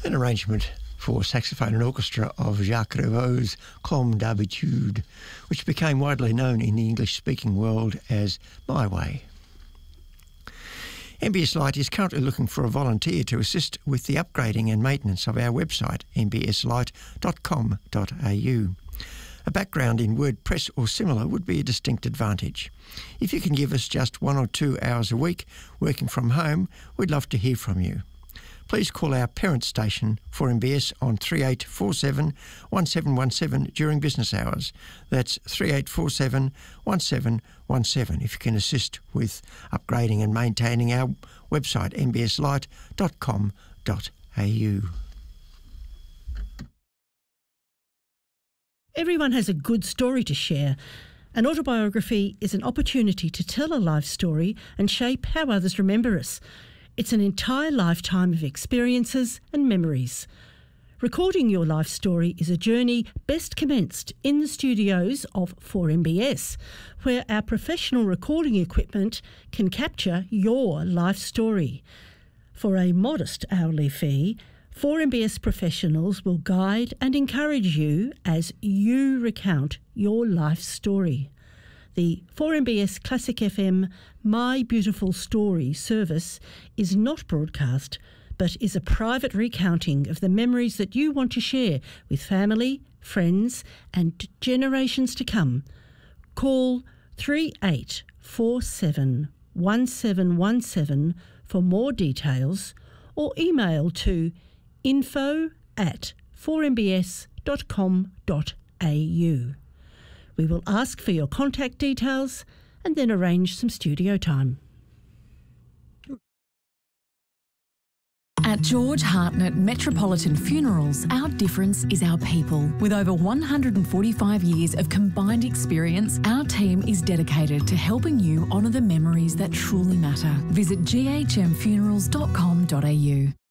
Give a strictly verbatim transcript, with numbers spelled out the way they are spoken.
an arrangement for saxophone and orchestra of Jacques Revaux's Comme d'habitude, which became widely known in the English-speaking world as My Way. M B S Lite is currently looking for a volunteer to assist with the upgrading and maintenance of our website, m b s lite dot com dot a u. A background in WordPress or similar would be a distinct advantage. If you can give us just one or two hours a week working from home, we'd love to hear from you. Please call our parent station for M B S on three eight four seven, one seven one seven during business hours. That's three eight four seven, one seven one seven if you can assist with upgrading and maintaining our website, m b s lite dot com dot a u. Everyone has a good story to share. An autobiography is an opportunity to tell a life story and shape how others remember us. It's an entire lifetime of experiences and memories. Recording your life story is a journey best commenced in the studios of four M B S, where our professional recording equipment can capture your life story. For a modest hourly fee, four M B S professionals will guide and encourage you as you recount your life story. The four M B S Classic F M My Beautiful Story service is not broadcast, but is a private recounting of the memories that you want to share with family, friends and generations to come. Call three eight four seven, one seven one seven for more details or email to info at four m b s dot com dot a u. We will ask for your contact details and then arrange some studio time. At George Hartnett Metropolitan Funerals, our difference is our people. With over one hundred forty-five years of combined experience, our team is dedicated to helping you honour the memories that truly matter. Visit g h m funerals dot com dot a u.